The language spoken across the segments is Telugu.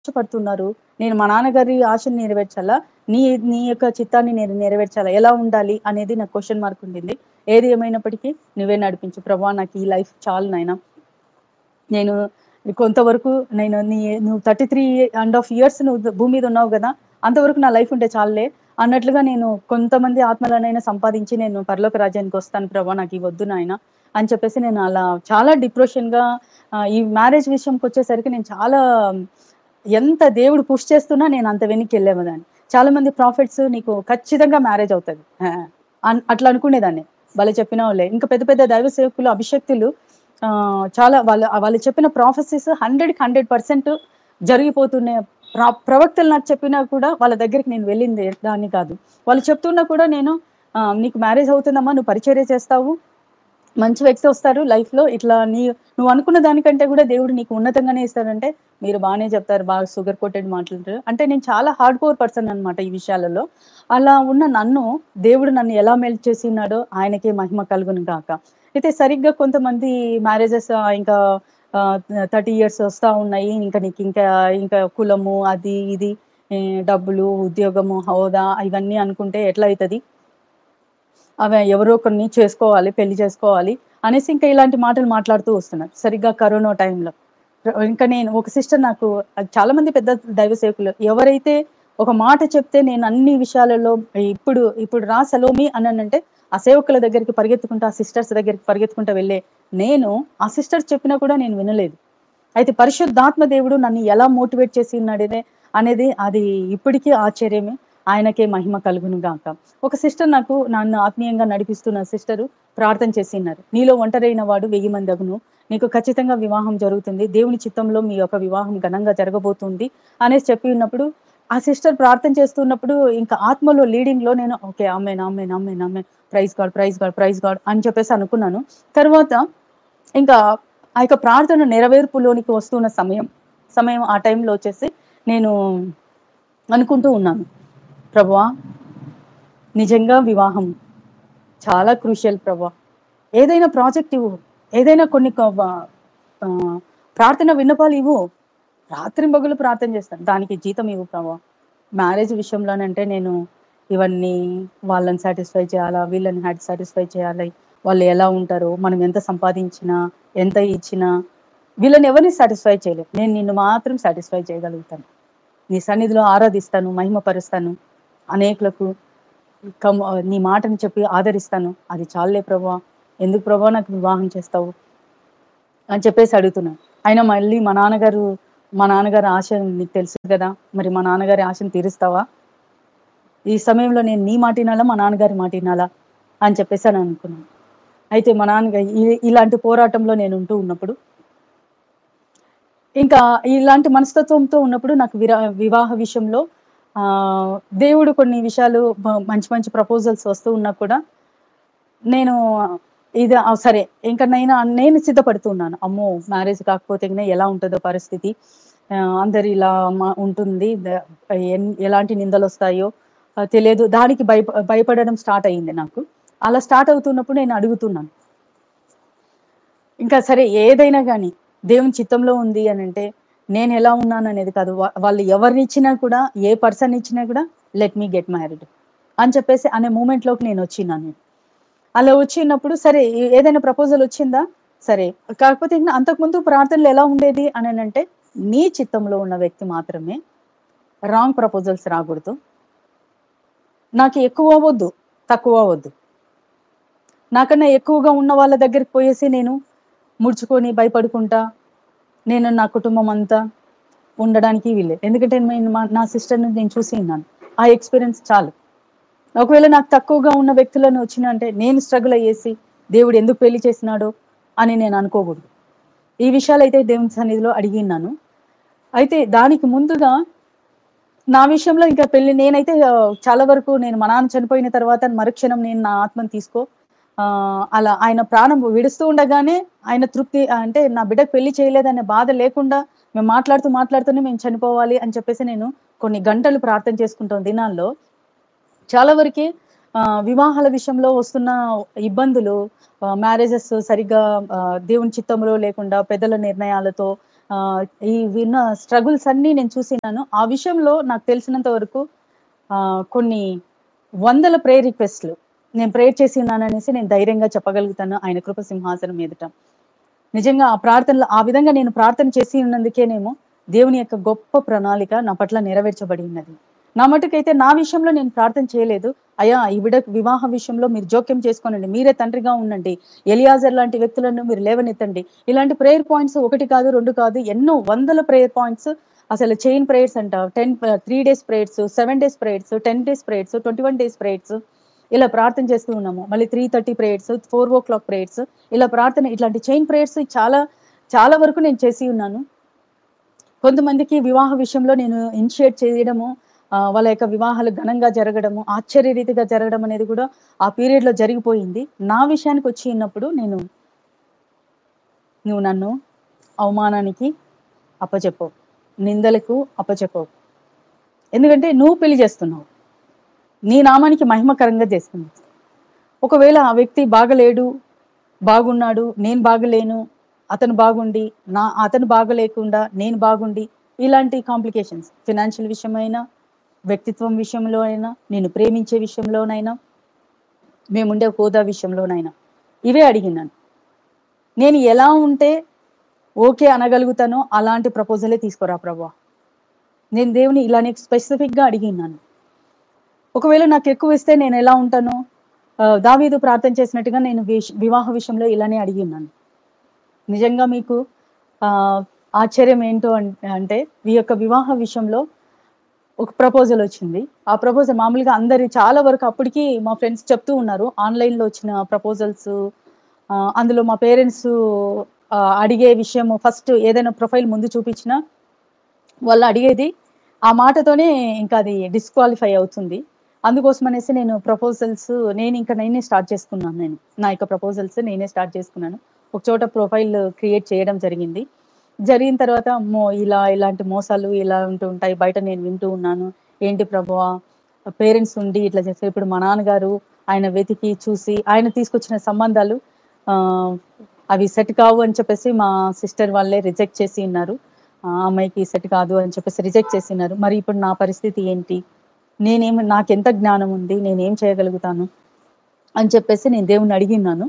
పడుతున్నారు. నేను మా నాన్నగారి ఆశను నెరవేర్చాలా? నీ నీ యొక్క చిత్తాన్ని నేను నెరవేర్చాలా? ఎలా ఉండాలి? అనేది నాకు క్వెషన్ మార్క్ ఉండింది. ఏది ఏమైనప్పటికీ నువ్వే నడిపించు ప్రభువా! నాకు ఈ లైఫ్ చాలు నాయనా. నేను కొంతవరకు నువ్వు 33½ ఇయర్స్ నువ్వు భూమి మీద ఉన్నావు గదా! అంతవరకు నా లైఫ్ ఉంటే చాలులే అన్నట్లుగా నేను కొంతమంది ఆత్మలనైనా సంపాదించి నేను పరలోక రాజ్యానికి వస్తాను ప్రభా! నాకివొద్దు నాయనా అని చెప్పేసి నేను అలా చాలా డిప్రెషన్‌గా ఈ మ్యారేజ్ విషయంకొచ్చేసరికి నేను చాలా ఎంత దేవుడు పుష్ చేస్తున్నా నేను అంత వెనక్కెళ్ళేదాన్ని. చాలా మంది ప్రాఫిట్స్ నీకు ఖచ్చితంగా మ్యారేజ్ అవుతది. అట్లా అనుకునేదాన్ని. భలే చెప్పినావులే. ఇంకా పెద్ద పెద్ద దైవ సేవకులు, అభిషేక్తులు చాలా వాళ్ళు చెప్పిన ప్రాఫెసీస్ 100కి 100% జరిగిపోతున్నాయి. ప్రవక్తలు నాకు చెప్పినా కూడా వాళ్ళ దగ్గరికి నేను వెళ్ళింది దాన్ని కాదు. వాళ్ళు చెప్తున్నా కూడా నేను నీకు మ్యారేజ్ అవుతుందమ్మా, నువ్వు పరిచర్య చేస్తావు, మంచి వ్యక్తి వస్తారు లైఫ్‌లో. ఇట్లా నువ్వు అనుకున్న దానికంటే కూడా దేవుడు నీకు ఉన్నతంగానే ఇస్తాడంటే, మీరు బానే చెప్తారు. బాగా షుగర్ కోటెడ్ మాటలంటారు. అంటే నేను చాలా హార్డ్ కోర్ పర్సన్ అన్నమాట ఈ విషయాలలో. అలా ఉన్న దేవుడు నన్ను ఎలా మెల్ట్ చేసినాడో ఆయనకే మహిమ కలుగును గాక. అయితే సరిగ్గా కొంతమంది మ్యారేజెస్ ఇంకా 30 ఇయర్స్ వస్తా ఉన్నాయి. ఇంకా కులము అది ఇది డబ్బులు, ఉద్యోగము, హోదా ఇవన్నీ అనుకుంటే ఎట్లా అయితది? ఎవరో ఒకరిని చేసుకోవాలి, పెళ్లి చేసుకోవాలి అనేసి ఇంకా ఇలాంటి మాటలు మాట్లాడుతూ వస్తున్నారు. సరిగ్గా కరోనా టైంలో. ఇంకా నేను ఒక సిస్టర్ నాకు చాలా మంది పెద్ద దైవ సేవకులు ఎవరైతే ఒక మాట చెప్తే నేను అన్ని విషయాలలో ఇప్పుడు రా సలోమి అనంటే ఆ సేవకుల దగ్గరికి పరిగెత్తుకుంటా, ఆ సిస్టర్స్ దగ్గరికి పరిగెత్తుకుంటా వెళ్ళే నేను ఆ సిస్టర్స్ చెప్పినా కూడా నేను వినలేదు. అయితే పరిశుద్ధాత్మ దేవుడు నన్ను ఎలా మోటివేట్ చేసి ఉన్నాడనే అనేది అది ఇప్పటికీ ఆశ్చర్యమే. ఆయనకే మహిమ కలుగును గాక. ఒక సిస్టర్ నన్ను ఆత్మీయంగా నడిపిస్తున్న సిస్టరు ప్రార్థన చేసిన్నారు. నీలో ఒంటరైన వాడు 1000 మంది అగును. నీకు ఖచ్చితంగా వివాహం జరుగుతుంది. దేవుని చిత్తంలో మీ యొక్క వివాహం ఘనంగా జరగబోతుంది అనేసి చెప్పి ఉన్నప్పుడు, ఆ సిస్టర్ ప్రార్థన చేస్తున్నప్పుడు ఇంకా ఆత్మలో లీడింగ్‌లో నేను ఓకే. ఆమేన్, ఆమేన్, ఆమేన్, ఆమేన్. Praise God, praise God, praise God అని చెప్పేసి అనుకున్నాను. తర్వాత ఇంకా ఆ యొక్క ప్రార్థన నెరవేర్పులోనికి వస్తున్న సమయం ఆ టైంలో వచ్చేసి నేను అనుకుంటూ ఉన్నాను. ప్రభువా! నిజంగా వివాహం చాలా క్రూషియల్ ప్రభువా! ఏదైనా ప్రాజెక్ట్ ఇవ్వు. ఏదైనా కొన్ని ప్రార్థన విన్నపాలు ఇవ్వు. రాత్రింబగళ్ళు ప్రార్థన చేస్తాను. దానికి జీతం ఇవ్వు ప్రభువా! మ్యారేజ్ విషయంలోనంటే నేను ఇవన్నీ వాళ్ళని సాటిస్ఫై చేయాలా, వీళ్ళని సాటిస్ఫై చేయాలి. వాళ్ళు ఎలా ఉంటారో, మనం ఎంత సంపాదించినా, ఎంత ఇచ్చినా వీళ్ళని ఎవరిని సాటిస్ఫై చేయలేం. నేను నిన్ను మాత్రం సాటిస్ఫై చేయగలుగుతాను. నీ సన్నిధిలో ఆరాధిస్తాను, మహిమపరుస్తాను. అనేకులకు నీ మాటని చెప్పి ఆదరిస్తాను. అది చాలులే ప్రభువా! ఎందుకు ప్రభువా నాకు వివాహం చేస్తావు? అని చెప్పేసి అడుగుతున్నాను. అయినా మళ్ళీ మా నాన్నగారి ఆశ నీకు తెలుసు గదా! మరి మా నాన్నగారి ఆశను తీరుస్తావా? ఈ సమయంలో నేను నీ మాట ఇనాలా? మా నాన్నగారి మాట ఇనాలా? అని చెప్పేసని అనుకున్నాను. అయితే మా నాన్నగారు ఇలాంటి పోరాటంలో నేనుంటూ ఉన్నప్పుడు, ఇంకా ఇలాంటి మనస్తత్వంతో ఉన్నప్పుడు నాకు వివాహ విషయంలో దేవుడు కొన్ని విషయాలు మంచి మంచి ప్రపోజల్స్ వస్తూ ఉన్నా కూడా నేను సరే ఇంక నేను సిద్ధపడుతూ ఉన్నాను. అమ్మో! మ్యారేజ్ కాకపోతే గిన ఎలా ఉంటదో పరిస్థితి. అందరు ఇలా ఉంటుంది. ఎలాంటి నిందలొస్తాయో తెలియదు. దానికి భయపడడం స్టార్ట్ అయింది నాకు. అలా స్టార్ట్ అవుతున్నప్పుడు నేను అడుగుతున్నాను. ఇంకా సరే ఏదైనా గాని దేవుని చిత్తంలో ఉంది అనంటే నేనెలా ఉన్నాననేది కాదు. వాళ్ళు ఎవరినిచ్చినా కూడా, ఏ పర్సన్ ఇచ్చినా కూడా లెట్ మీ గెట్ మ్యారీడ్ అని చెప్పేసి అనే మూమెంట్‌లోకి నేనొచ్చినాను. అలా వచ్చినప్పుడు సరే ఏదైనా ప్రపోజల్ వచ్చిందా? సరే. కాకపోతే అంతకుముందు ప్రార్థనలు ఎలా ఉండేది అననంటే, నీ చిత్తంలో ఉన్న వ్యక్తి మాత్రమే. రాంగ్ ప్రపోజల్స్ రాకూడదు. నాకు ఎక్కువ వద్దు, తక్కువ వద్దు. నాకన్నా ఎక్కువగా ఉన్న వాళ్ళ దగ్గరికి పోయేసి నేను ముడుచుకొని భయపడుకుంటా, నేను నా కుటుంబం అంతా ఉండడానికి వీల్లేదు. ఎందుకంటే నా సిస్టర్‌ని నేను చూసి ఉన్నాను. ఆ ఎక్స్‌పీరియన్స్ చాలు. ఒకవేళ నాకు తక్కువగా ఉన్న వ్యక్తులను వచ్చినంటే నేను స్ట్రగుల్ అయ్యేసి దేవుడు ఎందుకు పెళ్లి చేసినాడో అని నేను అనుకోకూడదు. ఈ విషయాలైతే దేవుని సన్నిధిలో అడిగిన్నాను. అయితే దానికి ముందుగా నా విషయంలో ఇంకా నేనైతే చాలా వరకు నేను మా నాన్న చనిపోయిన తర్వాత మరుక్షణం నేను నా ఆత్మను అలా ఆయన ప్రాణం విడుస్తూ ఉండగానే ఆయన తృప్తి అంటే నా బిడ్డకు పెళ్లి చేయలేదనే బాధ లేకుండా మేము మాట్లాడుతూనే మేము చనిపోవాలి అని చెప్పేసి నేను కొన్ని గంటలు ప్రార్థన చేసుకుంటాం దినాల్లో. చాలా వరకి వివాహాల విషయంలో వస్తున్న ఇబ్బందులు మ్యారేజెస్ సరిగ్గా దేవుని చిత్తంలో లేకుండా పెద్దల నిర్ణయాలతో ఈ విన్న స్ట్రగుల్స్ అన్నీ నేను చూసినాను. ఆ విషయంలో నాకు తెలిసినంత వరకు కొన్ని వందల ప్రేయర్ రిక్వెస్ట్‌లు నేను ప్రేయర్ చేసి ఉన్నాననేసి నేను ధైర్యంగా చెప్పగలుగుతాను ఆయన కృప సింహాసనం ఎదుట. నిజంగా ఆ ప్రార్థనలో ఆ విధంగా నేను ప్రార్థన చేసి ఉన్నందుకేనేమో దేవుని యొక్క గొప్ప ప్రణాళిక నా పట్ల నెరవేర్చబడి ఉన్నది. నా మటుకైతే నా విషయంలో నేను ప్రార్థన చేయలేదు. అయ్యా ఈవిడ వివాహ విషయంలో మీరు జోక్యం చేసుకోనండి. మీరే తండ్రిగా ఉండండి. ఎలియాజర్ లాంటి వ్యక్తులను మీరు లేవనెత్తండి. ఇలాంటి ప్రేయర్ పాయింట్స్ 1 కాదు, 2 కాదు ఎన్నో వందల ప్రేయర్ పాయింట్స్ అసలు చైన్ ప్రేయర్స్ అంట. 3 days prayers, 7 days prayers, 10 days prayers, 21 days prayers ఇలా ప్రార్థన చేస్తూ ఉన్నాము. మళ్ళీ 3:30 ప్రేయర్స్, 4:00 ప్రేయర్స్ ఇలా ప్రార్థన ఇట్లాంటి చైన్ ప్రేయర్స్ చాలా చాలా వరకు నేను చేసి ఉన్నాను. కొంతమందికి వివాహ విషయంలో నేను ఇనిషియేట్ చేయడము, వాళ్ళ యొక్క వివాహాలు ఘనంగా జరగడము, ఆశ్చర్యరీతిగా జరగడం అనేది కూడా ఆ పీరియడ్‌లో జరిగిపోయింది. నా విషయానికి వచ్చి ఉన్నప్పుడు నువ్వు నన్ను అవమానానికి అప్పచెప్పవు. నిందలకు అప్పచెప్పవు. ఎందుకంటే నువ్వు పెళ్లి చేస్తున్నావు. నీ నామానికి మహిమకరంగా చేస్తున్నావు. ఒకవేళ ఆ వ్యక్తి బాగలేడు, బాగున్నాడు, నేను బాగలేను, అతను బాగుండి, అతను బాగలేకుండా నేను బాగుండి, ఇలాంటి కాంప్లికేషన్స్ ఫైనాన్షియల్ విషయమైనా, వ్యక్తిత్వం విషయంలో అయినా, నేను ప్రేమించే విషయంలోనైనా, మేముండే హోదా విషయంలోనైనా ఇవే అడిగినాను. నేను ఎలా ఉంటే ఓకే అనగలుగుతానో అలాంటి ప్రపోజలే తీసుకురా ప్రభువా. నేను దేవుని ఇలానే స్పెసిఫిక్‌గా అడిగినాను. ఒకవేళ నాకు ఎక్కువ ఇస్తే నేను ఎలా ఉంటానో దావీదు ప్రార్థన చేసినట్టుగా నేను వివాహ విషయంలో ఇలానే అడిగి ఉన్నాను. నిజంగా మీకు ఆశ్చర్యం ఏంటో అంటే ఈ యొక్క వివాహ విషయంలో ఒక ప్రపోజల్ వచ్చింది. ఆ ప్రపోజల్ మామూలుగా చాలా వరకు అప్పటికి మా ఫ్రెండ్స్ చెప్తూ ఉన్నారు. ఆన్‌లైన్‌లో వచ్చిన ప్రపోజల్స్ అందులో మా పేరెంట్స్ అడిగే విషయం ఫస్ట్ ఏదైనా ప్రొఫైల్ ముందు చూపించినా వాళ్ళు అడిగేది ఆ మాటతోనే ఇంకా అది డిస్‌క్వాలిఫై అవుతుంది. అందుకోసమనేసి నేను ప్రపోజల్స్ నేనే స్టార్ట్ చేసుకున్నాను నేను. నా యొక్క ప్రపోజల్స్ నేనే స్టార్ట్ చేసుకున్నాను. ఒక చోట ప్రొఫైల్ క్రియేట్ చేయడం జరిగింది. జరిగిన తర్వాత అమ్మో! ఇలాంటి మోసాలు ఇలా ఉంటూ ఉంటాయి. బయట నేను వింటూ ఉన్నాను. ఏంటి ప్రభువా! పేరెంట్స్ ఉండి ఇట్లా చేస్తే ఇప్పుడు మా నాన్నగారు ఆయన వెతికి చూసి ఆయన తీసుకొచ్చిన సంబంధాలు ఆహ్, అవి సెట్ కావు అని చెప్పేసి మా సిస్టర్ వాళ్ళే రిజెక్ట్ చేసి ఉన్నారు. ఆ అమ్మాయికి సెట్ కాదు అని చెప్పేసి రిజెక్ట్ చేసినారు. మరి ఇప్పుడు నా పరిస్థితి ఏంటి? నాకెంత జ్ఞానం ఉంది? నేనేం చేయగలుగుతాను? అని చెప్పేసి నేను దేవుడిని అడిగినాను.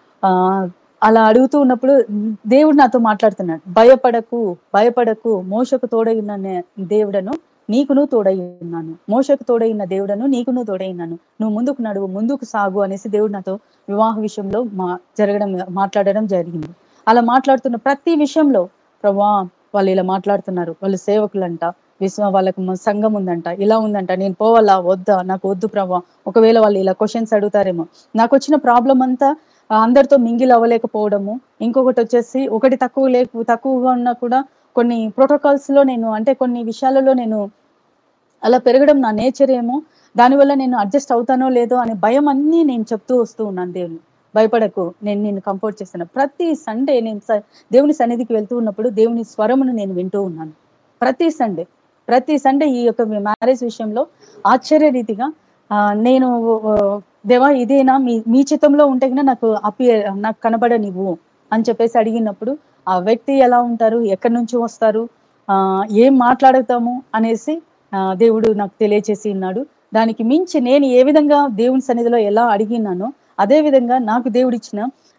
అలా అడుగుతూ ఉన్నప్పుడు దేవుడు నాతో మాట్లాడుతున్నాడు. భయపడకు, భయపడకు మోషకు తోడై ఉన్న దేవుడను నీకును తోడై ఉన్నాను. మోషకు తోడై ఉన్న దేవుడను నీకును తోడై ఉన్నాను. నువ్వు ముందుకు నడువు, ముందుకు సాగు అనేసి దేవుడు నాతో వివాహ విషయంలో మాట్లాడడం జరిగింది. అలా మాట్లాడుతున్న ప్రతి విషయంలో ప్రభువా వాళ్ళు ఇలా మాట్లాడుతున్నారు. వాళ్ళు సేవకులంట. వాళ్ళకి సంఘం ఉందంట. ఇలా ఉందంట. నేను పోవాలా? వద్దా? నాకు వద్దు ప్రభువా. ఒకవేళ వాళ్ళు ఇలా క్వెషన్స్ అడుగుతారేమో. నాకొచ్చిన ప్రాబ్లమ్ అంతా అందరితో మింగిల్ అవ్వలేకపోవడము. ఇంకొకటొచ్చేసి ఒకటి తక్కువగా ఉన్నా కూడా కొన్ని ప్రోటోకాల్స్‌లో అంటే కొన్ని విషయాలలో నేను అలా పెరగడం నా నేచర్ ఏమో. దానివల్ల నేను అడ్జస్ట్ అవుతానో లేదో అనే భయం అన్నీ నేను చెప్తూ వస్తూ ఉన్నాను దేవునికి. భయపడకు నేను నిన్ను కంఫర్ట్ చేస్తాను. ప్రతి సండే నేను దేవుని సన్నిధికి వెళ్తూ ఉన్నప్పుడు దేవుని స్వరమును నేను వింటూ ఉన్నాను. ప్రతి సండే. ప్రతి సండే ఈ యొక్క మ్యారేజ్ విషయంలో ఆశ్చర్యరీతిగా నేను దేవా ఇదేనా మీ చిత్తంలో ఉంటే గనుక నాకు కనబడనివ్వు అని చెప్పేసి అడిగినప్పుడు ఆ వ్యక్తి ఎలా ఉంటారు? ఎక్కడి నుంచి వస్తారు? ఏం మాట్లాడతాము అనేసి దేవుడు నాకు తెలియచేసి ఉన్నాడు. దానికి మించి నేను ఏ విధంగా దేవుని సన్నిధిలో ఎలా అడిగినానో అదే విధంగా నాకు దేవుడిచ్చిన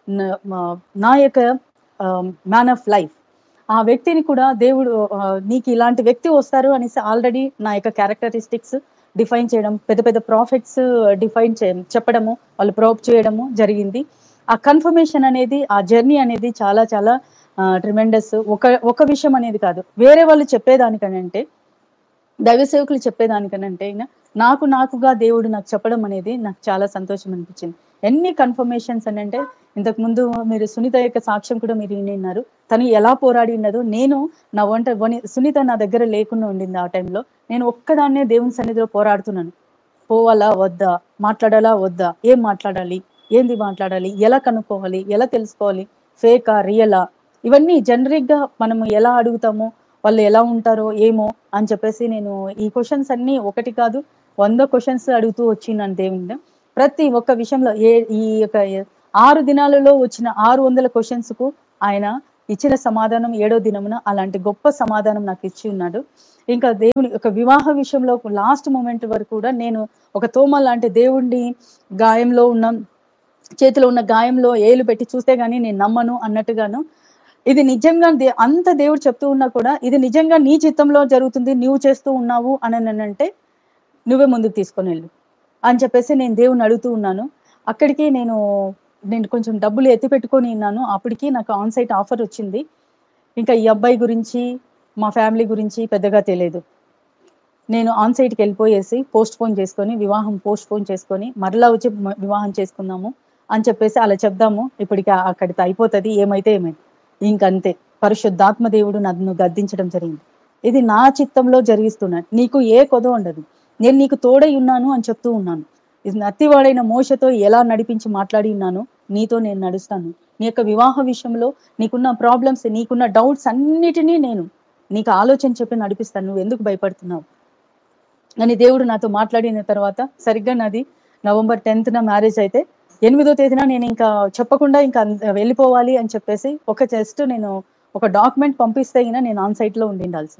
నా యొక్క మ్యాన్ ఆఫ్ లైఫ్ ఆ వ్యక్తిని కూడా దేవుడు నీకు ఇలాంటి వ్యక్తి వస్తారు అనేసి ఆల్రెడీ నా యొక్క క్యారెక్టరిస్టిక్స్ డిఫైన్ చేయడం, పెద్ద పెద్ద ప్రాఫిట్స్ చెప్పడము, వాళ్ళు ప్రోబ్ చేయడము జరిగింది. ఆ కన్ఫర్మేషన్ అనేది, ఆ జర్నీ అనేది చాలా చాలా ట్రిమెండస్. ఒక విషయం అనేది కాదు. వేరే వాళ్ళు చెప్పేదానికనంటే దైవ సేవకులు చెప్పేదానికనంటే నాకుగా దేవుడు నాకు చెప్పడం అనేది నాకు చాలా సంతోషం అనిపించింది. ఎన్ని కన్ఫర్మేషన్స్ అనంటే ఇంతకు ముందు మీరు సునీత యొక్క సాక్ష్యం కూడా మీరు విన్నారు. తను ఎలా పోరాడి ఉన్నదో నేను నా సునీత నా దగ్గర లేకుండా ఉండింది ఆ టైంలో. నేను ఒక్కదాన్నే దేవుని సన్నిధిలో పోరాడుతున్నాను. పోవాలా వద్దా? మాట్లాడాలా వద్దా? ఏం మాట్లాడాలి? ఏంది మాట్లాడాలి? ఎలా కనుక్కోవాలి? ఎలా తెలుసుకోవాలి? ఫేకా? రియలా? ఇవన్నీ జనరిక్‌గా మనము ఎలా అడుగుతామో, వాళ్ళు ఎలా ఉంటారో ఏమో అని చెప్పేసి నేను ఈ క్వెషన్స్ అన్నీ ఒకటి కాదు 100 క్వెషన్స్ అడుగుతూ వచ్చినాను దేవుడిని. ప్రతి ఒక్క విషయంలో ఈ యొక్క 6 దినాలలో వచ్చిన 600 క్వెషన్స్‌కు ఆయన ఇచ్చిన సమాధానం 7వ దినమున అలాంటి గొప్ప సమాధానం నాకు ఇచ్చి ఉన్నాడు. ఇంకా దేవుని ఒక వివాహ విషయంలో లాస్ట్ మూమెంట్ వరకు కూడా నేను ఒక తోమ లాంటి దేవుణ్ణి గాయంలో ఉన్న చేతిలో ఉన్న గాయంలో ఏలు పెట్టి చూస్తే గానీ నేను నమ్మను అన్నట్టుగాను, ఇది నిజంగా అంత దేవుడు చెప్తూ ఉన్నా కూడా ఇది నిజంగా నీ చిత్తంలో జరుగుతుంది, నువ్వు చేస్తూ ఉన్నావు అని నువ్వే ముందుకు తీసుకొని వెళ్ళు అని చెప్పేసి నేను దేవుని అడుగుతూ ఉన్నాను. అక్కడికి నేను కొంచెం డబ్బులు ఎత్తి పెట్టుకొని ఉన్నాను. అప్పటికి నాకు ఆన్ సైట్ ఆఫర్ వచ్చింది. ఇంకా ఈ అబ్బాయి గురించి మా ఫ్యామిలీ గురించి పెద్దగా తెలియదు. నేను ఆన్ సైట్కి వెళ్ళిపోయేసి వివాహం పోస్ట్ పోన్ చేసుకొని మరలా వచ్చి వివాహం చేసుకుందాము అని చెప్పేసి అలా చెప్దాము, ఇప్పటికి అక్కడితో అయిపోతుంది, ఏమైతే ఏమైంది ఇంకంతే. పరిశుద్ధాత్మ దేవుడు నన్ను గద్దించడం జరిగింది. ఇది నా చిత్తంలో జరిగిస్తున్నాను, నీకు ఏ కొద ఉండదు, నేను నీకు తోడై ఉన్నాను అని చెప్తూ ఉన్నాను. ఇది నత్తివాడైన మోషతో ఎలా నడిపించి మాట్లాడి ఉన్నాను, నీతో నేను నడుస్తాను. నీ యొక్క వివాహ విషయంలో నీకున్న ప్రాబ్లమ్స్, నీకున్న డౌట్స్ అన్నిటినీ నేను నీకు ఆలోచన చెప్పి నడిపిస్తాను, నువ్వు ఎందుకు భయపడుతున్నావు అని దేవుడు నాతో మాట్లాడిన తర్వాత, సరిగ్గా నాది నవంబర్ 10th మ్యారేజ్ అయితే 8వ తేదీన నేను ఇంకా చెప్పకుండా ఇంకా వెళ్ళిపోవాలి అని చెప్పేసి నేను ఒక డాక్యుమెంట్ పంపిస్తే నేను ఆన్ సైట్ లో ఉండాల్సి.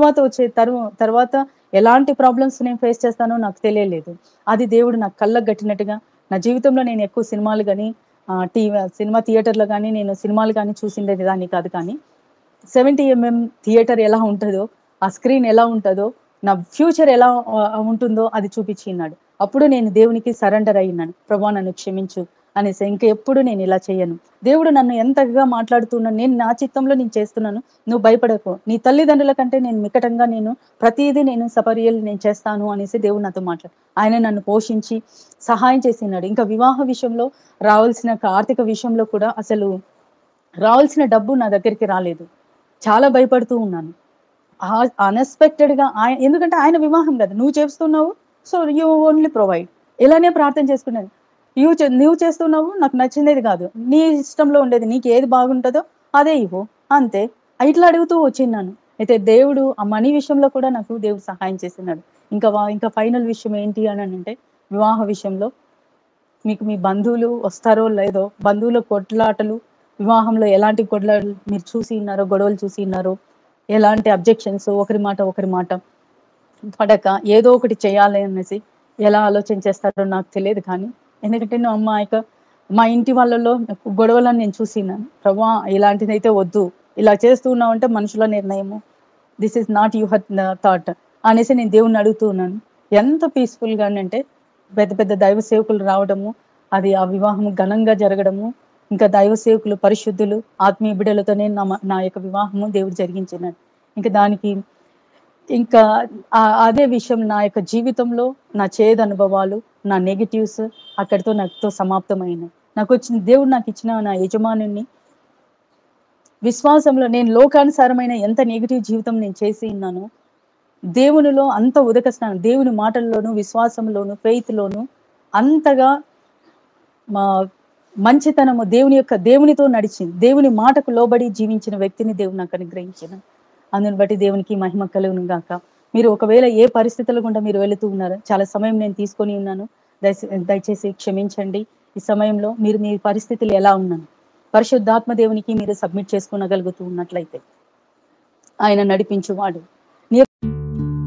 తర్వాత ఎలాంటి ప్రాబ్లమ్స్ నేను ఫేస్ చేస్తానో నాకు తెలియలేదు. అది దేవుడు నాకు కళ్ళకు గట్టినట్టుగా, నా జీవితంలో నేను ఎక్కువ సినిమాలు కానీ సినిమా థియేటర్లో కానీ నేను సినిమాలు కానీ చూసిండేది దాన్ని కాదు, కానీ 70mm థియేటర్ ఎలా ఉంటుందో, ఆ స్క్రీన్ ఎలా ఉంటుందో, నా ఫ్యూచర్ ఎలా ఉంటుందో అది చూపించిన్నాడు. అప్పుడు నేను దేవునికి సరెండర్ అయినాను. ప్రభువా నన్ను క్షమించు అనేసి, ఇంకెప్పుడు నేను ఇలా చేయను. దేవుడు నన్ను ఎంతగా మాట్లాడుతున్నాను, నేను నా చిత్తంలో నేను చేస్తున్నాను, నువ్వు భయపడకు, నీ తల్లిదండ్రుల కంటే నేను మికటంగా నేను ప్రతిదీ నేను సపర్యలు నేను చేస్తాను అనేసి దేవుడు నాతో మాట్లాడు. ఆయన నన్ను పోషించి సహాయం చేసినాడు. ఇంకా వివాహ విషయంలో రావాల్సిన ఆర్థిక విషయంలో కూడా అసలు రావాల్సిన డబ్బు నా దగ్గరికి రాలేదు. చాలా భయపడుతూ ఉన్నాను. అన్ఎక్స్పెక్టెడ్ గా ఎందుకంటే ఆయన వివాహం కదా, నువ్వు చేస్తున్నావు, సో యూ ఓన్లీ ప్రొవైడ్. ఇలానే ప్రార్థన చేసుకున్నాను. నువ్వు చేస్తున్నావు, నాకు నచ్చినది కాదు, నీ ఇష్టంలో ఉండేది, నీకు ఏది బాగుంటుందో అదే ఇవ్వు, అంతే. ఇట్లా అడుగుతూ వచ్చిన్నాను. అయితే దేవుడు ఆ మనీ విషయంలో కూడా నాకు దేవుడు సహాయం చేస్తున్నాడు. ఇంకా ఫైనల్ విషయం ఏంటి అని అంటే, వివాహ విషయంలో మీకు మీ బంధువులు వస్తారో లేదో, బంధువుల కొట్లాటలు, వివాహంలో ఎలాంటి కొట్లాటలు మీరు చూసి ఉన్నారో, గొడవలు చూసి ఉన్నారో, ఎలాంటి అబ్జెక్షన్స్, ఒకరి మాట పడక ఏదో ఒకటి చేయాలి అనేసి ఎలా ఆలోచన చేస్తారో నాకు తెలియదు. కానీ ఎందుకంటే మా ఇంటి వాళ్ళలో గొడవలను నేను చూసినాను. ప్రభువా ఇలాంటిది అయితే వద్దు, ఇలా చేస్తూ ఉన్నామంటే మనుషుల నిర్ణయము, this is not your thought అనేసి నేను దేవుణ్ణి అడుగుతూ ఉన్నాను. ఎంత పీస్ఫుల్ గా అంటే, పెద్ద పెద్ద దైవ సేవకులు రావడము, అది ఆ వివాహం ఘనంగా జరగడము, ఇంకా దైవ సేవకులు పరిశుద్ధులు ఆత్మీయ బిడ్డలతోనే నా యొక్క వివాహము దేవుడు జరిగించినాడు. ఇంకా అదే విషయం నా యొక్క జీవితంలో నా చేదు అనుభవాలు, నా నెగిటివ్స్ అక్కడితో నాతో సమాప్తమైనాయి. దేవుడు నాకు ఇచ్చిన నా యజమానుని విశ్వాసంలో నేను లోకానుసారమైన ఎంత నెగిటివ్ జీవితం నేను చేసి ఉన్నానో, దేవునిలో అంత ఉదక స్నానం, దేవుని మాటల్లోను, విశ్వాసంలోను, ఫెయిత్ లోను అంతగా మా మంచితనము, దేవునితో నడిచింది, దేవుని మాటకు లోబడి జీవించిన వ్యక్తిని దేవుడు నాకు అనుగ్రహించిన. అందుని బట్టి దేవునికి మహిమ కలుగును గాక. మీరు ఒకవేళ ఏ పరిస్థితుల గుండా మీరు వెళుతూ ఉన్నారు, చాలా సమయం నేను తీసుకొని ఉన్నాను, దయచేసి క్షమించండి. ఈ సమయంలో మీరు మీ పరిస్థితులు ఎలా ఉన్నాను పరిశుద్ధాత్మ దేవునికి మీరు సబ్మిట్ చేసుకోగలుగుతూ ఉన్నట్లయితే, ఆయన నడిపించువాడు.